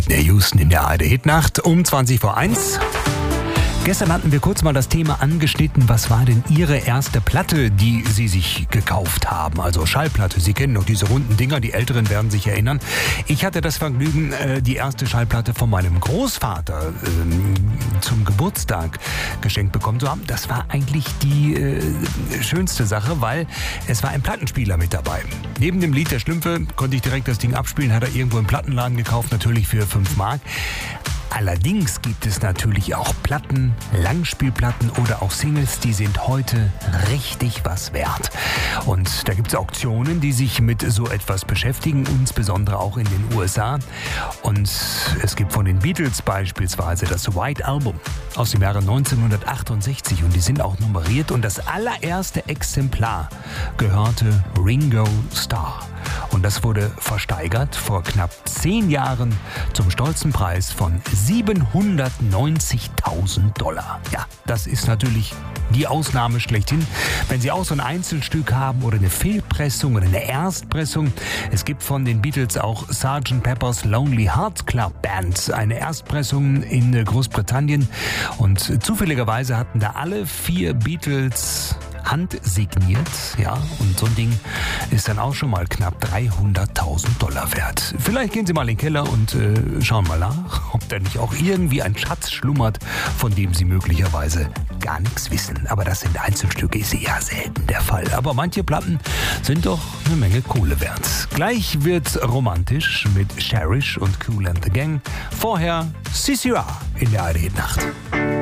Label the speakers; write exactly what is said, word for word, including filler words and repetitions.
Speaker 1: Whitney Houston in der A R D-Hitnacht um zwanzig vor eins. Gestern hatten wir kurz mal das Thema angeschnitten, was war denn Ihre erste Platte, die Sie sich gekauft haben? Also Schallplatte, Sie kennen noch diese runden Dinger, die Älteren werden sich erinnern. Ich hatte das Vergnügen, die erste Schallplatte von meinem Großvater äh, zum Geburtstag geschenkt bekommen zu haben. Das war eigentlich die äh, schönste Sache, weil es war ein Plattenspieler mit dabei. Neben dem Lied der Schlümpfe konnte ich direkt das Ding abspielen, hat er irgendwo im Plattenladen gekauft, natürlich für fünf Mark. Allerdings gibt es natürlich auch Platten, Langspielplatten oder auch Singles, die sind heute richtig was wert. Und da gibt es Auktionen, die sich mit so etwas beschäftigen, insbesondere auch in den U S A. Und es gibt von den Beatles beispielsweise das White Album aus dem Jahre neunzehnhundertachtundsechzig und die sind auch nummeriert und das allererste Exemplar gehörte Ringo Starr. Und das wurde versteigert vor knapp zehn Jahren zum stolzen Preis von siebenhundertneunzigtausend Dollar. Ja, das ist natürlich die Ausnahme schlechthin. Wenn Sie auch so ein Einzelstück haben oder eine Fehlpressung oder eine Erstpressung. Es gibt von den Beatles auch Sergeant Pepper's Lonely Hearts Club Band, eine Erstpressung in Großbritannien. Und zufälligerweise hatten da alle vier Beatles handsigniert, ja, und so ein Ding ist dann auch schon mal knapp dreihunderttausend Dollar wert. Vielleicht gehen Sie mal in den Keller und äh, schauen mal nach, ob da nicht auch irgendwie ein Schatz schlummert, von dem Sie möglicherweise gar nichts wissen. Aber das sind Einzelstücke, ist eher selten der Fall. Aber manche Platten sind doch eine Menge Kohle wert. Gleich wird's romantisch mit Cherish und Kool and the Gang. Vorher C C R in der A R D-Nacht.